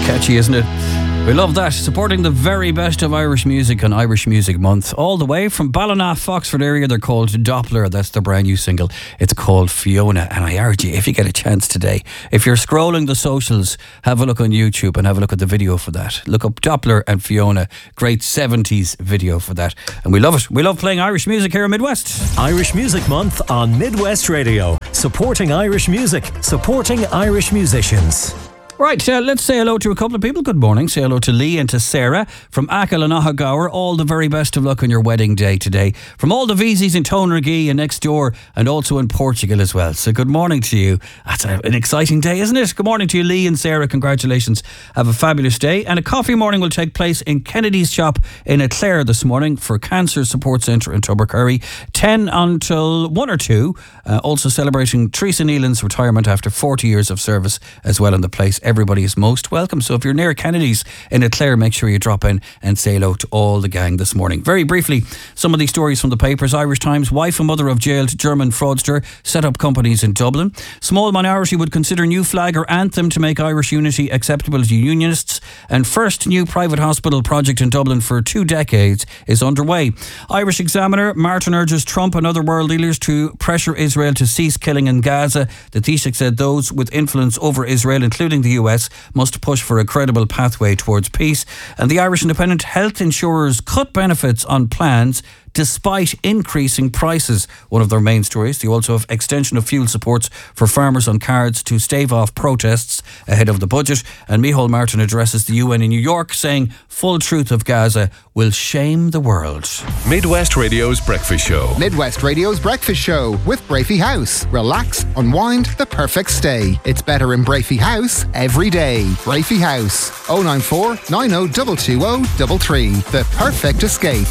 Catchy, isn't it? We love that. Supporting the very best of Irish music on Irish Music Month. All the way from Ballina, Foxford area, they're called Doppler. That's their brand new single. It's called Fiona. And I urge you, if you get a chance today, if you're scrolling the socials, have a look on YouTube and have a look at the video for that. Look up Doppler and Fiona. Great 70s video for that. And we love it. We love playing Irish music here in Midwest. Irish Music Month on Midwest Radio. Supporting Irish music. Supporting Irish musicians. Right, let's say hello to a couple of people. Good morning. Say hello to Lee and to Sarah from Achill and Ahagaur. All the very best of luck on your wedding day today. From all the Veezies in Tonargee and next door and also in Portugal as well. So good morning to you. That's an exciting day, isn't it? Good morning to you, Lee and Sarah. Congratulations. Have a fabulous day. And a coffee morning will take place in Kennedy's shop in Clare this morning for Cancer Support Centre in Tubbercurry. 10 until 1 or 2. Also celebrating Teresa Nealon's retirement after 40 years of service as well in the place. Everybody is most welcome. So if you're near Kennedy's in Clare, make sure you drop in and say hello to all the gang this morning. Very briefly, some of these stories from the papers. Irish Times: wife and mother of jailed German fraudster set up companies in Dublin. Small minority would consider new flag or anthem to make Irish unity acceptable to unionists. And first new private hospital project in Dublin for 2 decades is underway. Irish Examiner: Martin urges Trump and other world leaders to pressure Israel to cease killing in Gaza. The Taoiseach said those with influence over Israel, including the US, must push for a credible pathway towards peace. And the Irish Independent: health insurers cut benefits on plans despite increasing prices. One of their main stories. They also have extension of fuel supports for farmers on cards to stave off protests ahead of the budget. And Micheál Martin addresses the UN in New York, saying full truth of Gaza will shame the world. Midwest Radio's Breakfast Show. Midwest Radio's Breakfast Show with Brafey House. Relax, unwind, the perfect stay. It's better in Brafey House every day. Brafey House, 094 90 220 33. The perfect escape.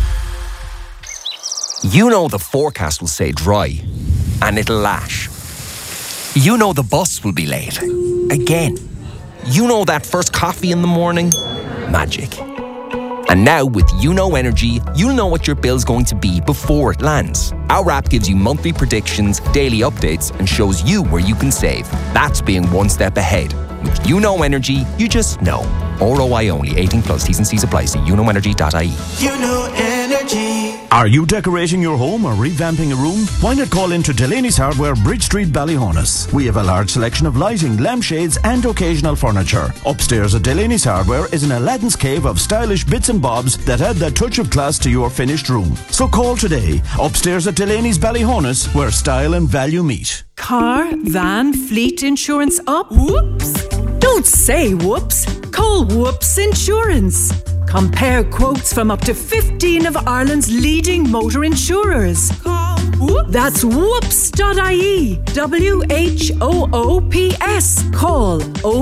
You know the forecast will say dry, and it'll lash. You know the bus will be late. Again. You know that first coffee in the morning? Magic. And now with YouKnow Energy, you'll know what your bill's going to be before it lands. Our app gives you monthly predictions, daily updates, and shows you where you can save. That's being one step ahead. With YouKnow Energy, you just know. ROI only. 18 plus. T's and C's apply. See youknowenergy.ie. YouKnow Energy. Are you decorating your home or revamping a room? Why not call into Delaney's Hardware, Bridge Street, Ballyhonus? We have a large selection of lighting, lampshades and occasional furniture. Upstairs at Delaney's Hardware is an Aladdin's cave of stylish bits and bobs that add that touch of class to your finished room. So call today. Upstairs at Delaney's Ballyhonus, where style and value meet. Car, van, fleet insurance up? Whoops! Don't say whoops. Call Whoops Insurance. Compare quotes from up to 15 of Ireland's leading motor insurers. Call Whoops. That's whoops.ie. WHOOPS. Call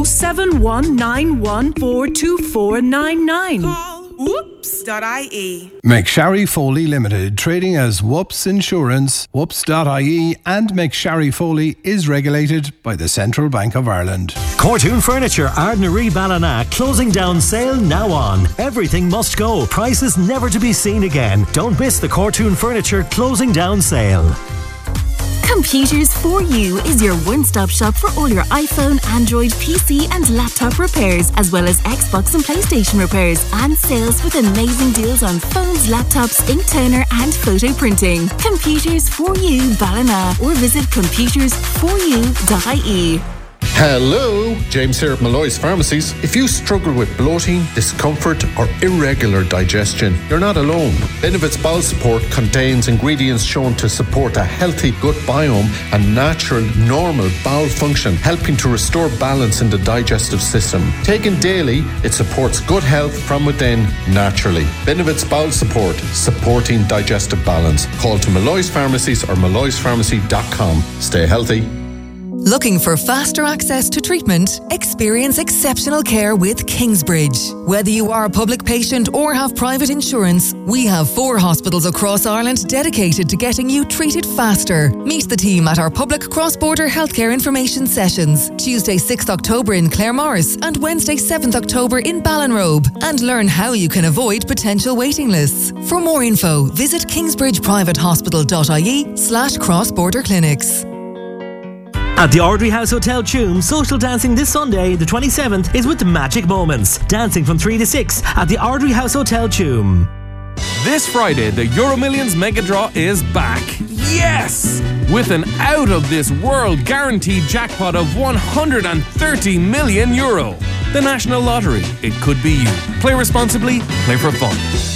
07191 42499. Call whoops.ie. McSharry Foley Limited, trading as Whoops Insurance, whoops.ie, and McSharry Foley is regulated by the Central Bank of Ireland. Cortoon Furniture, Ardnaree, Ballina, closing down sale now on. Everything must go. Prices never to be seen again. Don't miss the Cortoon Furniture closing down sale. Computers for You is your one-stop shop for all your iPhone, Android, PC and laptop repairs, as well as Xbox and PlayStation repairs, and sales with amazing deals on phones, laptops, ink toner and photo printing. Computers for You, Ballina, or visit computersforyou.ie. Hello, James here at Malloy's Pharmacies. If you struggle with bloating, discomfort or irregular digestion, you're not alone. Benevit's Bowel Support contains ingredients shown to support a healthy gut biome and natural, normal bowel function, helping to restore balance in the digestive system. Taken daily, it supports gut health from within naturally. Benevit's Bowel Support, supporting digestive balance. Call to Malloy's Pharmacies or malloyspharmacy.com. Stay healthy. Looking for faster access to treatment? Experience exceptional care with Kingsbridge. Whether you are a public patient or have private insurance, we have 4 hospitals across Ireland dedicated to getting you treated faster. Meet the team at our public cross-border healthcare information sessions, Tuesday 6th October in Claremorris and Wednesday 7th October in Ballinrobe, and learn how you can avoid potential waiting lists. For more info, visit kingsbridgeprivatehospital.ie/crossborder clinics. At the Ardrey House Hotel Tuam, social dancing this Sunday, the 27th, is with Magic Moments. Dancing from 3 to 6 at the Ardrey House Hotel Tuam. This Friday, the Euro Millions Mega Draw is back. Yes! With an out-of-this-world guaranteed jackpot of €130 million. The National Lottery. It could be you. Play responsibly, play for fun.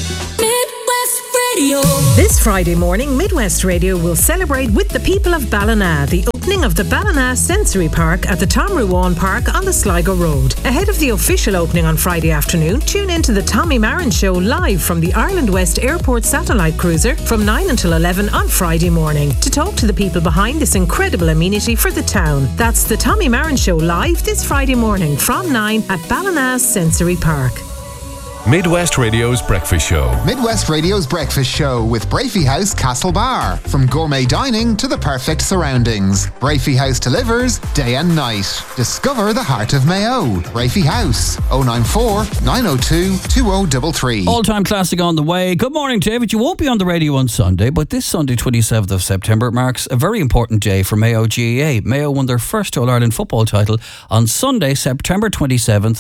This Friday morning, Midwest Radio will celebrate with the people of Ballina the opening of the Ballina Sensory Park at the Tom Ruane Park on the Sligo Road. Ahead of the official opening on Friday afternoon, tune in to the Tommy Marin Show live from the Ireland West Airport satellite cruiser from 9 until 11 on Friday morning to talk to the people behind this incredible amenity for the town. That's the Tommy Marin Show live this Friday morning from 9 at Ballina Sensory Park. Midwest Radio's Breakfast Show. Midwest Radio's Breakfast Show with Brafey House Castlebar. From gourmet dining to the perfect surroundings, Brafey House delivers day and night. Discover the heart of Mayo. Brafey House, 094 902 2033. All-time classic on the way. Good morning, David. You won't be on the radio on Sunday, but this Sunday, 27th of September, marks a very important day for Mayo GAA. Mayo won their first All-Ireland football title on Sunday, September 27th,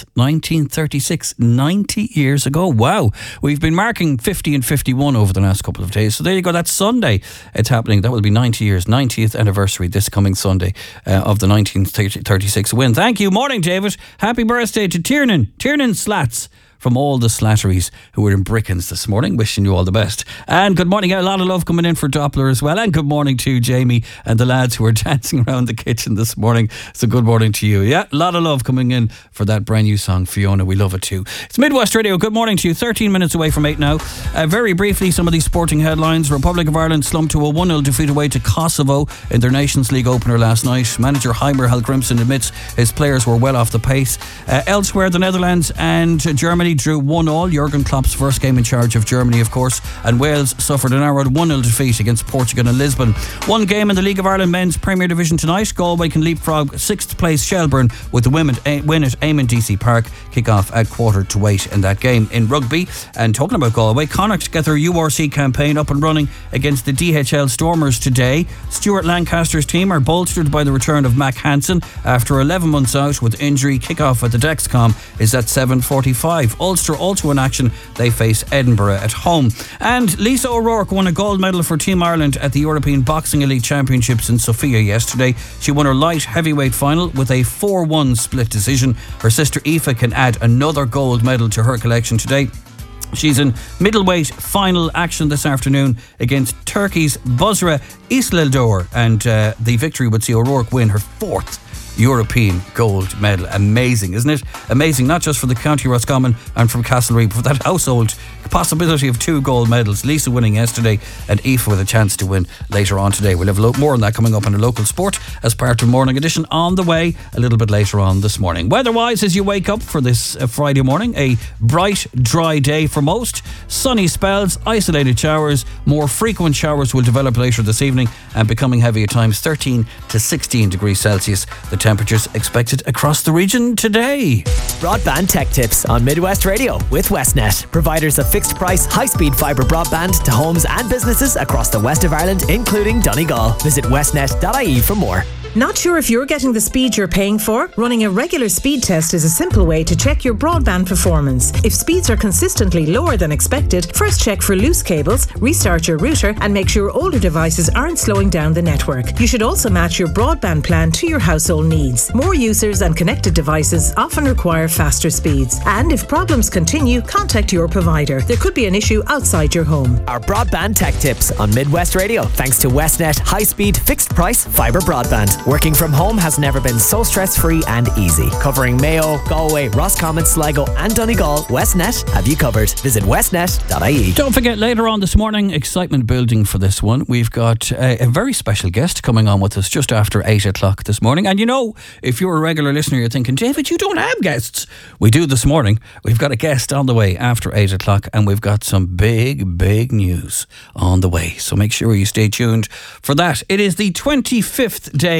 1936. 90 years ago. Wow. We've been marking 50 and 51 over the last couple of days. So there you go. That's Sunday. It's happening. That will be 90 years. 90th anniversary this coming Sunday of the 1936 win. Thank you. Morning, David. Happy birthday to Tiernan Slats. From all the Slatteries who were in Brickens this morning. Wishing you all the best. And good morning. A lot of love coming in for Doppler as well. And good morning to Jamie and the lads who were dancing around the kitchen this morning. So good morning to you. Yeah, a lot of love coming in for that brand new song, Fiona. We love it too. It's Midwest Radio. Good morning to you. 13 minutes away from 8 now. Very briefly, some of these sporting headlines. Republic of Ireland slumped to a 1-0 defeat away to Kosovo in their Nations League opener last night. Manager Heimer Hallgrimsson admits his players were well off the pace. Elsewhere, the Netherlands and Germany drew 1-1. Jurgen Klopp's first game in charge of Germany, of course, and Wales suffered an narrowed 1-0 defeat against Portugal in Lisbon. One game in the League of Ireland Men's Premier Division tonight. Galway can leapfrog 6th place Shelbourne with the win at Eamon DC Park. Kick off at 7:45 in that game. In rugby, and talking about Galway, Connacht get their URC campaign up and running against the DHL Stormers today. Stuart Lancaster's team are bolstered by the return of Mac Hansen after 11 months out with injury. Kick-off at the Dexcom is at 7:45. Ulster also in action. They face Edinburgh at home. And Lisa O'Rourke won a gold medal for Team Ireland at the European Boxing Elite Championships in Sofia yesterday. She won her light heavyweight final with a 4-1 split decision. Her sister Aoife can add another gold medal to her collection today. She's in middleweight final action this afternoon against Turkey's Buzra Islildor, and the victory would see O'Rourke win her 4th European gold medal. Amazing, isn't it? Amazing, not just for the County Roscommon and from Castlereagh, but for that household possibility of 2 gold medals. Lisa winning yesterday and Aoife with a chance to win later on today. We'll have a lot more on that coming up in a local sport as part of Morning Edition on the way a little bit later on this morning. Weather-wise, as you wake up for this Friday morning, a bright, dry day for most. Sunny spells, isolated showers. More frequent showers will develop later this evening and becoming heavy at times. 13 to 16 degrees Celsius. The temperatures expected across the region today. Broadband Tech Tips on Midwest Radio with Westnet, providers of fixed price, high-speed fibre broadband to homes and businesses across the west of Ireland, including Donegal. Visit westnet.ie for more. Not sure if you're getting the speed you're paying for? Running a regular speed test is a simple way to check your broadband performance. If speeds are consistently lower than expected, first check for loose cables, restart your router, and make sure older devices aren't slowing down the network. You should also match your broadband plan to your household needs. More users and connected devices often require faster speeds. And if problems continue, contact your provider. There could be an issue outside your home. Our Broadband Tech Tips on Midwest Radio, thanks to Westnet high-speed fixed price fibre broadband. Working from home has never been so stress-free and easy. Covering Mayo, Galway, Roscommon, Sligo and Donegal, Westnet have you covered. Visit westnet.ie. Don't forget, later on this morning, excitement building for this one. We've got a very special guest coming on with us just after 8 o'clock this morning. And you know, if you're a regular listener, you're thinking, David, you don't have guests. We do this morning. We've got a guest on the way after 8 o'clock and we've got some big news on the way. So make sure you stay tuned for that. It is the 25th day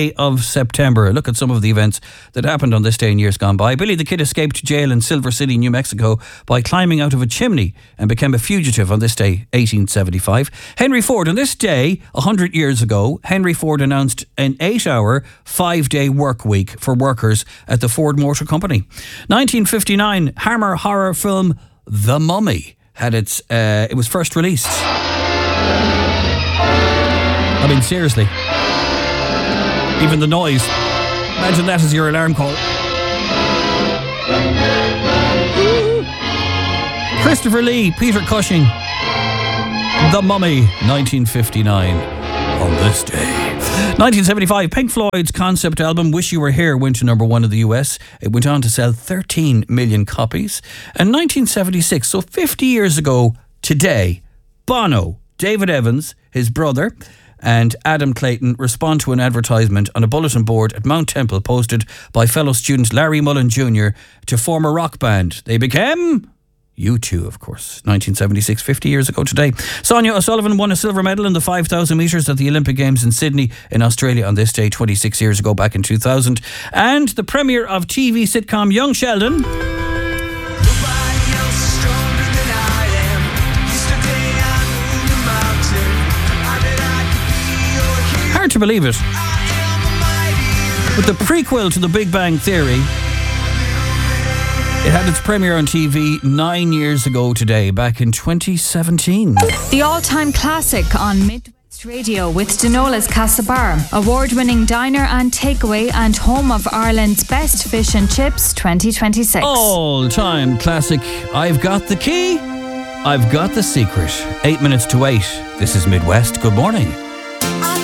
day of September. Look at some of the events that happened on this day in years gone by. Billy the Kid escaped jail in Silver City, New Mexico by climbing out of a chimney and became a fugitive on this day, 1875. Henry Ford, on this day, 100 years ago, Henry Ford announced an 8-hour, 5-day work week for workers at the Ford Motor Company. 1959, Hammer horror film The Mummy had it was first released. I mean, seriously. Even the noise. Imagine that as your alarm call. Christopher Lee, Peter Cushing, The Mummy, 1959, on this day. 1975, Pink Floyd's concept album Wish You Were Here went to number 1 in the US. It went on to sell 13 million copies. And 1976, so 50 years ago today, Bono, David Evans, his brother, and Adam Clayton respond to an advertisement on a bulletin board at Mount Temple posted by fellow student Larry Mullen Jr. to form a rock band. They became U2, of course. 1976, 50 years ago today. Sonia O'Sullivan won a silver medal in the 5,000 metres at the Olympic Games in Sydney in Australia on this day 26 years ago, back in 2000. And the premiere of TV sitcom Young Sheldon. Hard to believe it. But the prequel to The Big Bang Theory, it had its premiere on TV 9 years ago today, back in 2017. The all-time classic on Midwest Radio with Denola's Castlebar, award-winning diner and takeaway and home of Ireland's best fish and chips 2026. All-time classic. I've got the key. I've got the secret. 8 minutes to 8. This is Midwest. Good morning.